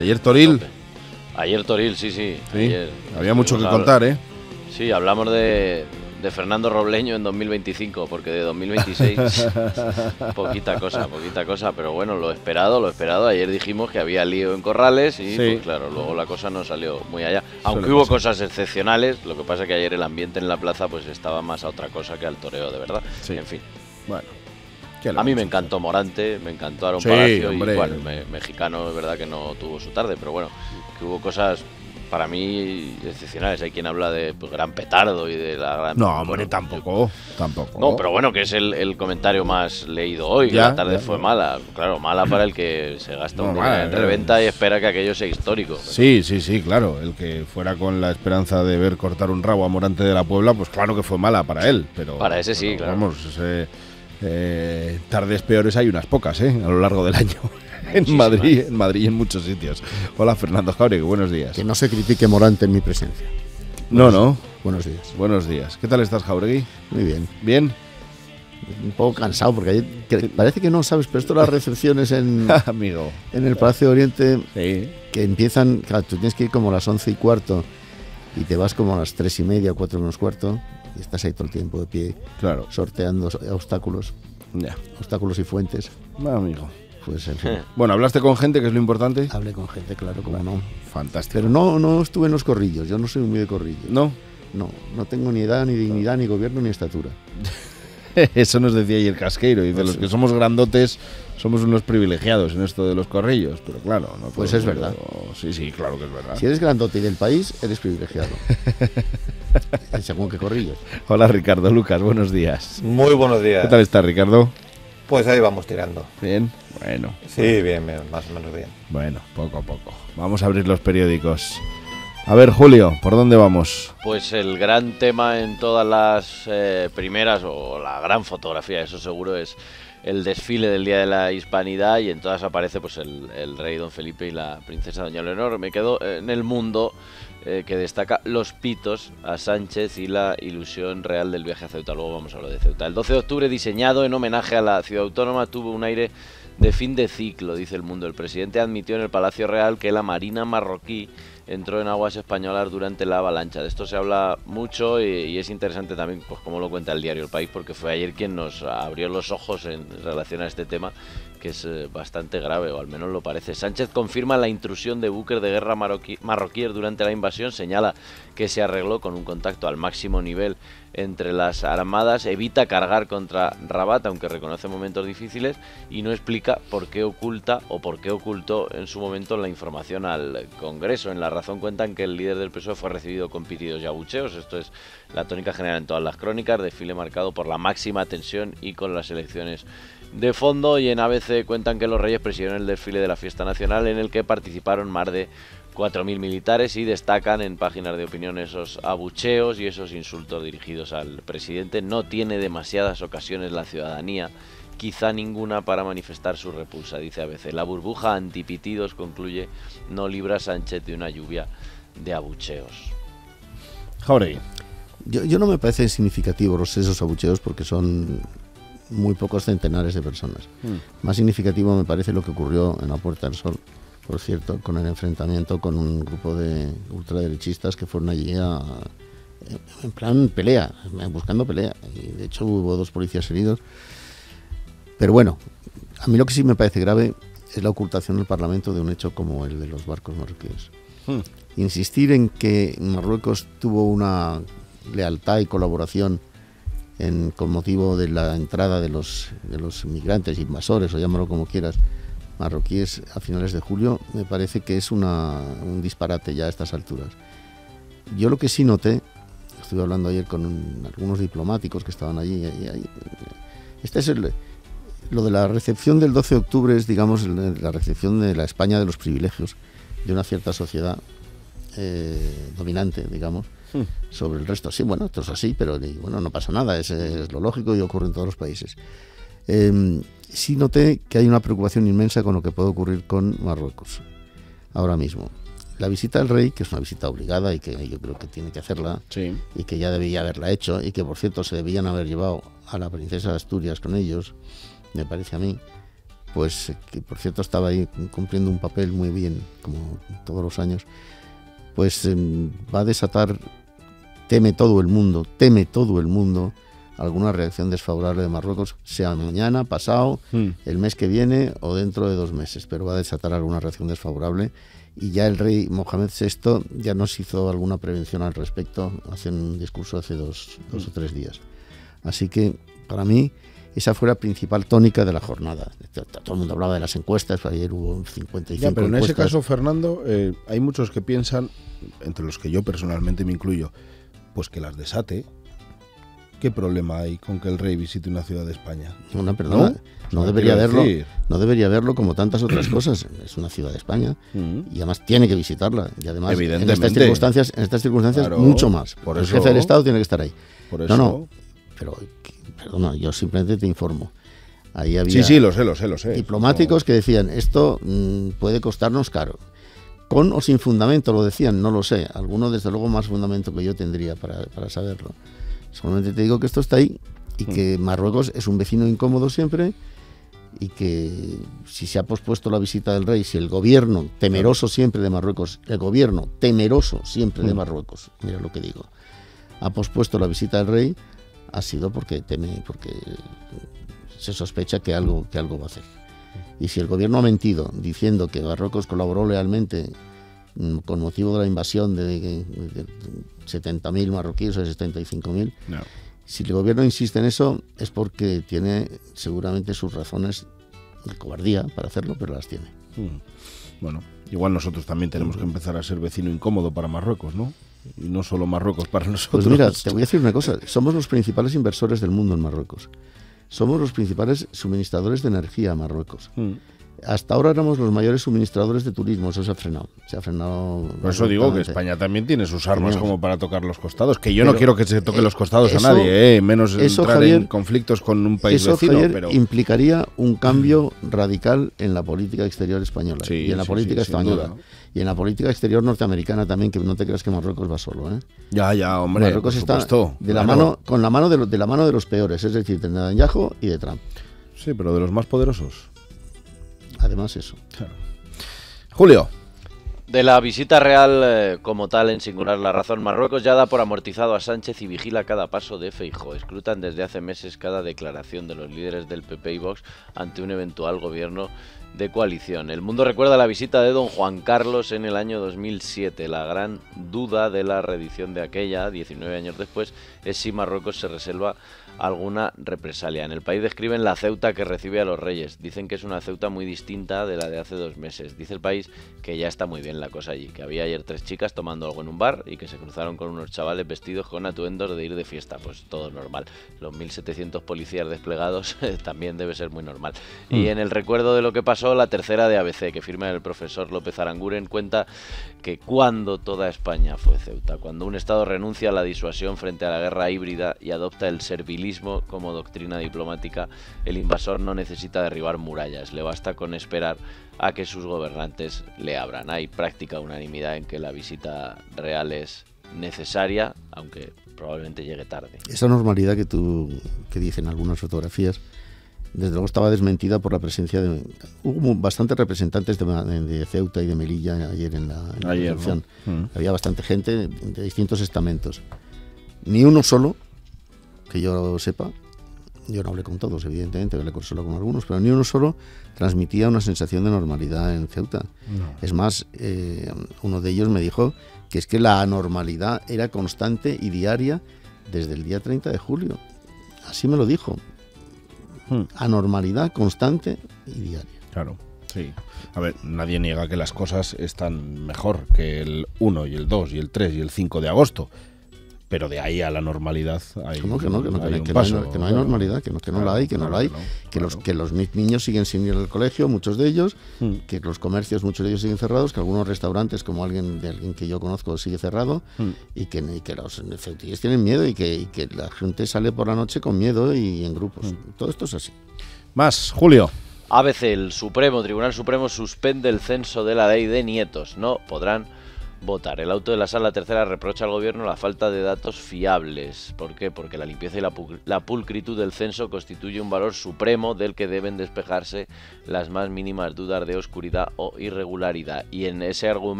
Ayer Toril. Ayer Toril, sí. Sí, Ayer, había mucho que contar, ¿eh? Sí, hablamos de Fernando Robleño en 2025, porque de 2026 poquita cosa, pero bueno, lo esperado. Ayer dijimos que había lío en Corrales y pues claro, luego la cosa no salió muy allá. Aunque hubo cosas excepcionales, lo que pasa es que ayer el ambiente en la plaza pues estaba más a otra cosa que al toreo de verdad. Sí. En fin. Bueno. A mí me encantó Morante, me encantó Aaron Palacio, hombre. Y bueno, mexicano es verdad que no tuvo su tarde, pero bueno, que hubo cosas para mí excepcionales. Hay quien habla de pues, gran petardo y de la gran... No, hombre, tampoco. No, pero bueno, que es el comentario más leído hoy, que la tarde fue mala. Claro, mala para el que se gasta un dinero en reventa y espera que aquello sea histórico. Sí, claro. El que fuera con la esperanza de ver cortar un rabo a Morante de la Puebla, pues claro que fue mala para él. Pero para ese sí, claro. Vamos, tardes peores hay unas pocas, a lo largo del año. En Madrid y en muchos sitios. Hola, Fernando Jáuregui, buenos días. Que no se critique Morante en mi presencia. No. Buenos días. Buenos días. ¿Qué tal estás, Jáuregui? Muy bien. ¿Bien? Un poco cansado, porque ayer, parece que no sabes, pero esto las recepciones en Amigo. En el Palacio de Oriente, que empiezan, claro, tú tienes que ir como a las 11:15 y te vas como a las 3:30, 4:45, y estás ahí todo el tiempo de pie, claro, sorteando obstáculos, obstáculos y fuentes. Amigo. Pues en fin. Bueno, ¿hablaste con gente, que es lo importante? Hablé con gente, claro, como no. Fantástico. Pero no estuve en los corrillos, yo no soy muy de corrillos. ¿No? No tengo ni edad, ni dignidad, ni gobierno, ni estatura. Eso nos decía ayer Casqueiro, y de los que somos grandotes somos unos privilegiados en esto de los corrillos, pero claro, no. Pues es verdad. Sí, claro que es verdad. Si eres grandote y del país, eres privilegiado. Según qué corrillos. Hola, Ricardo Lucas, buenos días. Muy buenos días. ¿Qué tal estás, Ricardo? Pues ahí vamos tirando. Bien, bueno. Sí, bien, más o menos bien. Bueno, poco a poco. Vamos a abrir los periódicos. A ver, Julio, ¿por dónde vamos? Pues el gran tema en todas las primeras, o la gran fotografía, eso seguro, es el desfile del Día de la Hispanidad, y en todas aparece pues el rey Don Felipe y la princesa Doña Leonor. Me quedo en El Mundo, que destaca los pitos a Sánchez y la ilusión real del viaje a Ceuta. Luego vamos a hablar de Ceuta. El 12 de octubre, diseñado en homenaje a la ciudad autónoma, tuvo un aire de fin de ciclo, dice El Mundo. El presidente admitió en el Palacio Real que la marina marroquí entró en aguas españolas durante la avalancha. De esto se habla mucho y es interesante también, pues como lo cuenta el diario El País, porque fue ayer quien nos abrió los ojos en relación a este tema, que es bastante grave, o al menos lo parece. Sánchez confirma la intrusión de buques de guerra marroquíes durante la invasión, señala que se arregló con un contacto al máximo nivel entre las armadas, evita cargar contra Rabat, aunque reconoce momentos difíciles, y no explica por qué oculta o por qué ocultó en su momento la información al Congreso. En La Razón cuentan que el líder del PSOE fue recibido con pitidos y abucheos. Esto es la tónica general en todas las crónicas, desfile marcado por la máxima tensión y con las elecciones de fondo. Y en ABC cuentan que los Reyes presidieron el desfile de la fiesta nacional, en el que participaron más de 4.000 militares, y destacan en páginas de opinión esos abucheos y esos insultos dirigidos al presidente. No tiene demasiadas ocasiones la ciudadanía, quizá ninguna, para manifestar su repulsa, dice ABC. La burbuja antipitidos, concluye, no libra a Sánchez de una lluvia de abucheos. Jáuregui. Yo no me parece significativo esos abucheos, porque son muy pocos centenares de personas. Más significativo me parece lo que ocurrió en la Puerta del Sol, por cierto, con el enfrentamiento con un grupo de ultraderechistas que fueron allí en plan pelea, buscando pelea, y de hecho hubo 2 policías heridos. Pero bueno, a mí lo que sí me parece grave es la ocultación del Parlamento de un hecho como el de los barcos marroquíes. Insistir en que Marruecos tuvo una lealtad y colaboración con motivo de la entrada de los inmigrantes, invasores, o llámalo como quieras, marroquíes a finales de julio, me parece que es un disparate ya a estas alturas. Yo lo que sí noté, estuve hablando ayer con algunos diplomáticos que estaban allí, lo de la recepción del 12 de octubre es, digamos, la recepción de la España de los privilegios, de una cierta sociedad dominante, digamos, sobre el resto. Sí, bueno, esto es así, pero bueno, no pasa nada, es lo lógico y ocurre en todos los países. Sí noté que hay una preocupación inmensa con lo que puede ocurrir con Marruecos ahora mismo. La visita del rey, que es una visita obligada y que yo creo que tiene que hacerla, sí, y que ya debía haberla hecho, y que por cierto se debían haber llevado a la princesa de Asturias con ellos, me parece a mí, pues que por cierto estaba ahí cumpliendo un papel muy bien, como todos los años, pues va a desatar, teme todo el mundo, alguna reacción desfavorable de Marruecos, sea mañana, pasado, el mes que viene o dentro de 2 meses, pero va a desatar alguna reacción desfavorable. Y ya el rey Mohamed VI ya nos hizo alguna prevención al respecto, hace un discurso hace dos o 3 días. Así que, para mí, esa fue la principal tónica de la jornada. Todo el mundo hablaba de las encuestas, ayer hubo 55 ya, pero en encuestas. ese caso, Fernando, hay muchos que piensan, entre los que yo personalmente me incluyo, pues que las desate. ¿Qué problema hay con que el rey visite una ciudad de España? Una perdona, no debería verlo como tantas otras cosas. Es una ciudad de España y además tiene que visitarla. Y además, en estas circunstancias claro, mucho más. Por el eso, jefe del Estado tiene que estar ahí. Por eso. No, pero perdona, yo simplemente te informo. Ahí había Sí, lo sé. diplomáticos que decían, esto puede costarnos caro. Con o sin fundamento, lo decían, no lo sé. Alguno, desde luego, más fundamento que yo tendría para saberlo. Solamente te digo que esto está ahí y que Marruecos es un vecino incómodo siempre y que si se ha pospuesto la visita del rey, si el gobierno temeroso siempre de Marruecos, mira lo que digo, ha pospuesto la visita del rey, ha sido porque se sospecha que algo va a hacer. Y si el gobierno ha mentido diciendo que Marruecos colaboró lealmente con motivo de la invasión de 70.000 marroquíes o de 75.000, no. Si el gobierno insiste en eso es porque tiene seguramente sus razones de cobardía para hacerlo, pero las tiene. Bueno, igual nosotros también tenemos que empezar a ser vecino incómodo para Marruecos, ¿no? Y no solo Marruecos para nosotros. Pues mira, te voy a decir una cosa, somos los principales inversores del mundo en Marruecos. Somos los principales suministradores de energía a Marruecos. Hasta ahora éramos los mayores suministradores de turismo, eso se ha frenado. Por eso digo que España también tiene sus armas como para tocar los costados, que yo no quiero que se toque los costados a nadie, menos entrar Javier, en conflictos con un país vecino. Javier, pero implicaría un cambio radical en la política exterior española y en la política española. ¿No? Y en la política exterior norteamericana también, que no te creas que Marruecos va solo. Ya, hombre, Marruecos está de la mano de los peores, es decir, de Netanyahu y de Trump. Sí, pero de los más poderosos. Además eso. Claro. Julio. De la visita real como tal, en singular la razón, Marruecos ya da por amortizado a Sánchez y vigila cada paso de Feijóo. Escrutan desde hace meses cada declaración de los líderes del PP y Vox ante un eventual gobierno de coalición. El mundo recuerda la visita de don Juan Carlos en el año 2007. La gran duda de la reedición de aquella, 19 años después, es si Marruecos se reserva alguna represalia. En El País describen la Ceuta que recibe a los reyes. Dicen que es una Ceuta muy distinta de la de hace 2 meses. Dice El País que ya está muy bien la cosa allí, que había ayer 3 chicas tomando algo en un bar y que se cruzaron con unos chavales vestidos con atuendos de ir de fiesta. Pues todo normal. Los 1.700 policías desplegados también debe ser muy normal. Y en el recuerdo de lo que pasó, la tercera de ABC, que firma el profesor López Aranguren, cuenta que cuando toda España fue Ceuta, cuando un Estado renuncia a la disuasión frente a la guerra híbrida y adopta el servilismo como doctrina diplomática, el invasor no necesita derribar murallas, le basta con esperar a que sus gobernantes le abran. Hay práctica unanimidad en que la visita real es necesaria, aunque probablemente llegue tarde. Esa normalidad que dicen algunas fotografías, desde luego estaba desmentida por la presencia de... Hubo bastantes representantes de Ceuta y de Melilla ayer en la recepción. ¿No? Había bastante gente de distintos estamentos. Ni uno solo, que yo sepa, yo no hablé con todos, evidentemente, hablé solo con algunos, pero ni uno solo transmitía una sensación de normalidad en Ceuta. No. Es más, uno de ellos me dijo que es que la anormalidad era constante y diaria desde el día 30 de julio. Así me lo dijo. Anormalidad constante y diaria. Claro, sí. A ver, nadie niega que las cosas están mejor que el 1 y el 2 y el 3 y el 5 de agosto. Pero de ahí a la normalidad hay un paso. Que no hay normalidad, que no la hay, que los niños siguen sin ir al colegio, muchos de ellos, que los comercios, muchos de ellos siguen cerrados, que algunos restaurantes, como alguien que yo conozco, sigue cerrado, y que los ceutíes tienen miedo y que la gente sale por la noche con miedo y en grupos. Todo esto es así. Más, Julio. ABC, el Tribunal Supremo suspende el censo de la ley de nietos. No podrán votar. El auto de la Sala Tercera reprocha al gobierno la falta de datos fiables. ¿Por qué? Porque la limpieza y la pulcritud del censo constituye un valor supremo del que deben despejarse las más mínimas dudas de oscuridad o irregularidad. Y en ese argumento